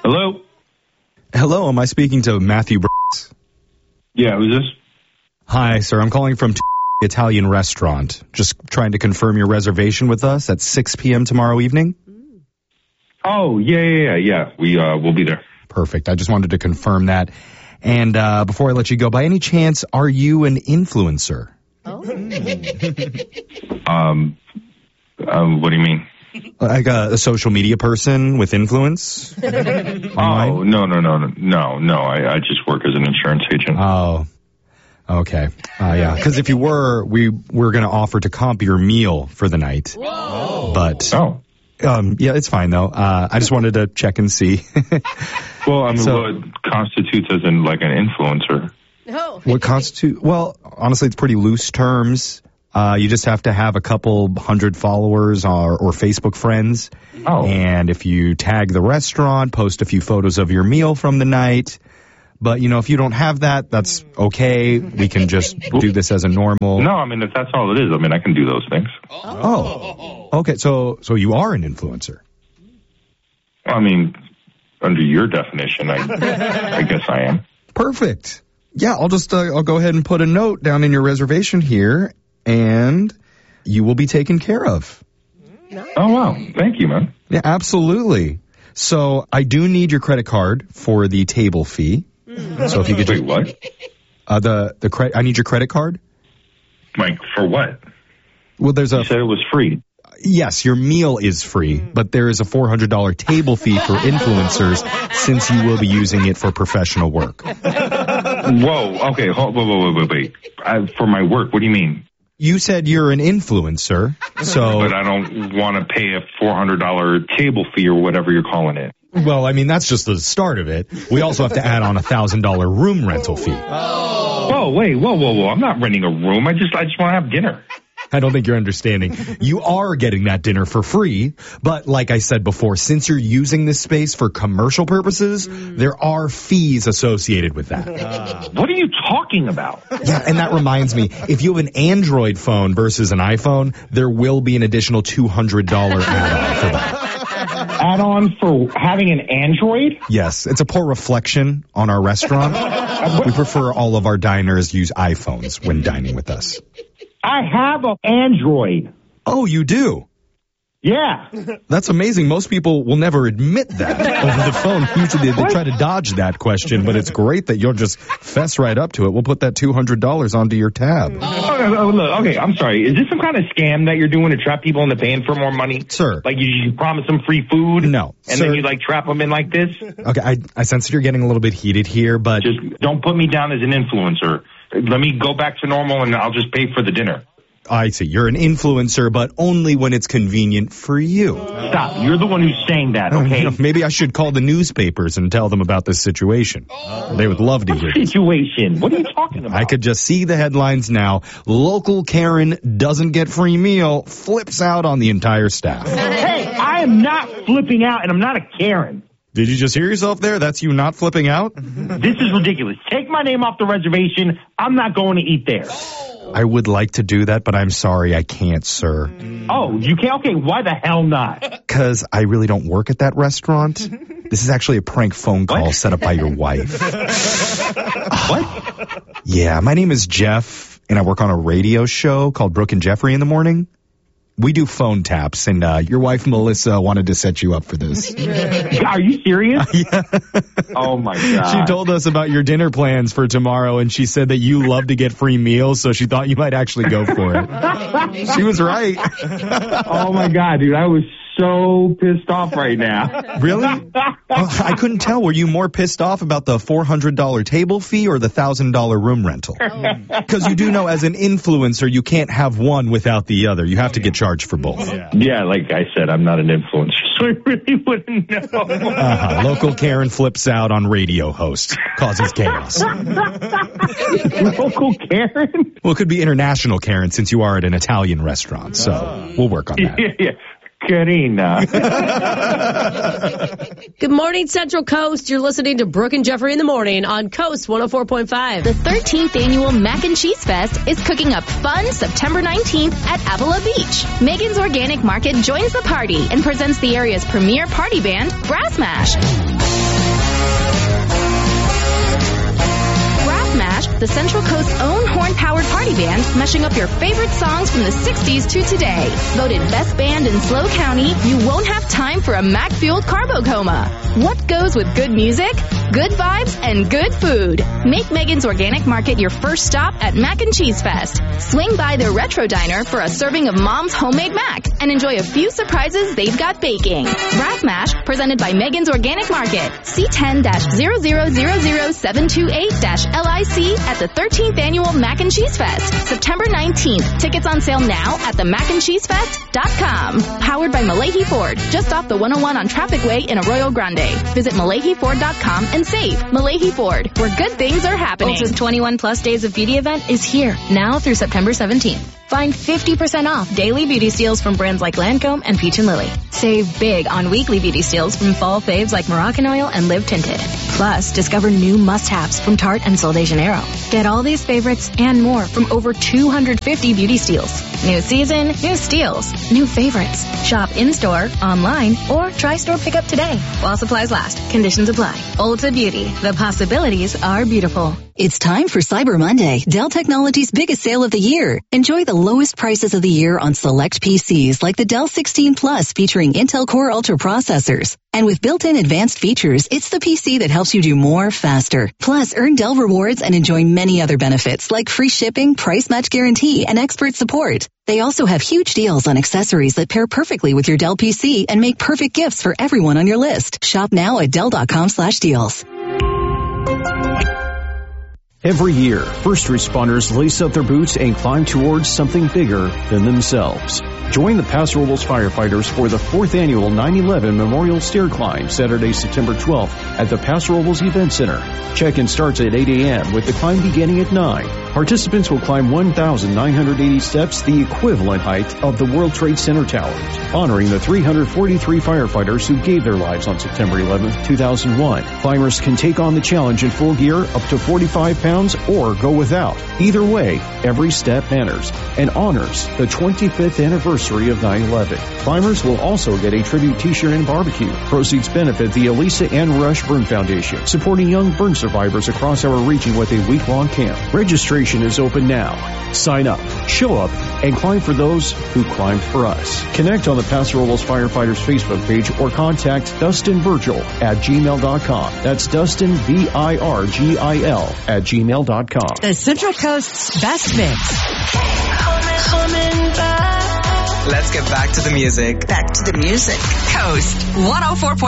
Hello? Hello, am I speaking to Matthew Brooks? Yeah, who's this? Hi, sir. I'm calling from Italian Restaurant. Just trying to confirm your reservation with us at 6 p.m. tomorrow evening. Oh, yeah. We'll be there. Perfect. I just wanted to confirm that. And before I let you go, by any chance, are you an influencer? What do you mean? Like a social media person with influence? Oh, no. I just work as an insurance agent. Oh, okay. Yeah, because if you were, we were going to offer to comp your meal for the night. Whoa. But, yeah, it's fine, though. I just wanted to check and see. Well, I mean, what constitutes as an influencer? No. What constitutes? Well, honestly, it's pretty loose terms. You just have to have a couple hundred followers or Facebook friends. Oh. And if you tag the restaurant, post a few photos of your meal from the night. But, if you don't have that, that's okay. We can just do this as a normal. No, I mean, if that's all it is, I can do those things. Oh. Okay, so you are an influencer. I mean, under your definition, I guess I am. Perfect. Yeah, I'll go ahead and put a note down in your reservation here, and you will be taken care of. Oh, wow. Thank you, man. Yeah, absolutely. So I do need your credit card for the table fee. So if you could Wait, what? I need your credit card. Like, for what? Well, You said it was free. Yes, your meal is free, but there is a $400 table fee for influencers since you will be using it for professional work. Whoa, okay, wait. For my work, what do you mean? You said you're an influencer, so... But I don't want to pay a $400 table fee or whatever you're calling it. Well, I mean, that's just the start of it. We also have to add on a $1,000 room rental fee. Whoa, wait, whoa. I'm not renting a room. I just want to have dinner. I don't think you're understanding. You are getting that dinner for free, but like I said before, since you're using this space for commercial purposes, there are fees associated with that. What are you talking about? Yeah, and that reminds me, if you have an Android phone versus an iPhone, there will be an additional $200 add-on for that. Add-on for having an Android? Yes, it's a poor reflection on our restaurant. We prefer all of our diners use iPhones when dining with us. I have an Android. Oh, you do? Yeah. That's amazing. Most people will never admit that over the phone. Usually they try to dodge that question, but it's great that you'll just fess right up to it. We'll put that $200 onto your tab. Look, okay, I'm sorry. Is this some kind of scam that you're doing to trap people into paying for more money? Sir. Like you promise them free food? No. And sir. then you trap them in like this? Okay, I sense that you're getting a little bit heated here, but... Just don't put me down as an influencer. Let me go back to normal and I'll just pay for the dinner. I see. You're an influencer, but only when it's convenient for you. Stop. You're the one who's saying that, okay? Maybe I should call the newspapers and tell them about this situation. They would love to hear this. Situation? What are you talking about? I could just see the headlines now. Local Karen doesn't get free meal, flips out on the entire staff. Hey, I am not flipping out, and I'm not a Karen. Did you just hear yourself there? That's you not flipping out? This is ridiculous. Take my name off the reservation. I'm not going to eat there. I would like to do that, but I'm sorry, I can't, sir. Oh, you can't? Okay, why the hell not? Because I really don't work at that restaurant. This is actually a prank phone call set up by your wife. What? Yeah, my name is Jeff, and I work on a radio show called Brooke and Jeffrey in the Morning. We do phone taps, and your wife, Melissa, wanted to set you up for this. Are you serious? Yeah. Oh, my God. She told us about your dinner plans for tomorrow, and she said that you love to get free meals, so she thought you might actually go for it. She was right. Oh, my God, dude. I was so pissed off right now. Really? I couldn't tell. Were you more pissed off about the $400 table fee or the $1,000 room rental? Because you do know, as an influencer, you can't have one without the other. You have to get charged for both. Yeah, like I said, I'm not an influencer, so I really wouldn't know. Local Karen flips out on radio host, causes chaos. Local Karen? Well, it could be international Karen since you are at an Italian restaurant, so we'll work on that. Yeah. Karina. Good morning, Central Coast. You're listening to Brooke and Jeffrey in the Morning on Coast 104.5. The 13th annual Mac and Cheese Fest is cooking up fun September 19th at Avila Beach. Megan's Organic Market joins the party and presents the area's premier party band, Brass Mash. Smash, the Central Coast's own horn-powered party band, meshing up your favorite songs from the 60s to today. Voted best band in SLO County, you won't have time for a Mac-fueled carbo coma. What goes with good music? Good vibes and good food. Make Megan's Organic Market your first stop at Mac and Cheese Fest. Swing by their Retro Diner for a serving of Mom's homemade mac and enjoy a few surprises they've got baking. Brass Mash, presented by Megan's Organic Market. C10-0000728-LIC at the 13th Annual Mac and Cheese Fest, September 19th. Tickets on sale now at themacandcheesefest.com. Powered by Malahi Ford, just off the 101 on Traffic Way in Arroyo Grande. Visit MalahiFord.com and save. Malahi Ford, where good things are happening. Ulta's 21 Plus Days of Beauty event is here, now through September 17th. Find 50% off daily beauty steals from brands like Lancome and Peach & Lily. Save big on weekly beauty steals from fall faves like Moroccan Oil and Live Tinted. Plus, discover new must-haves from Tarte and Sol de Janeiro. Get all these favorites and more from over 250 beauty steals. New season, new steals, new favorites. Shop in-store, online, or try store pickup today. While supplies last. Conditions apply. Ulta Beauty. The possibilities are beautiful. It's time for Cyber Monday, Dell Technologies' biggest sale of the year. Enjoy the lowest prices of the year on select PCs like the Dell 16 Plus featuring Intel Core Ultra processors. And with built-in advanced features, it's the PC that helps you do more faster. Plus, earn Dell rewards and enjoy many other benefits like free shipping, price match guarantee, and expert support. They also have huge deals on accessories that pair perfectly with your Dell PC and make perfect gifts for everyone on your list. Shop now at Dell.com/deals. Every year, first responders lace up their boots and climb towards something bigger than themselves. Join the Paso Robles firefighters for the 4th annual 9/11 Memorial Stair Climb, Saturday, September 12th at the Paso Robles Event Center. Check-in starts at 8 a.m. with the climb beginning at 9. Participants will climb 1,980 steps, the equivalent height of the World Trade Center towers, honoring the 343 firefighters who gave their lives on September 11, 2001. Climbers can take on the challenge in full gear up to 45 pounds or go without. Either way, every step matters and honors the 25th anniversary of 9/11. Climbers will also get a tribute t-shirt and barbecue. Proceeds benefit the Elisa Ann Rush Burn Foundation, supporting young burn survivors across our region with a week-long camp. Registration is open now. Sign up, show up, and climb for those who climbed for us. Connect on the Paso Robles Firefighters Facebook page or contact Dustin Virgil at gmail.com. That's Dustin, VIRGIL, at gmail.com. The Central Coast's best mix. Coming back. Let's get back to the music. Back to the music. Coast 104.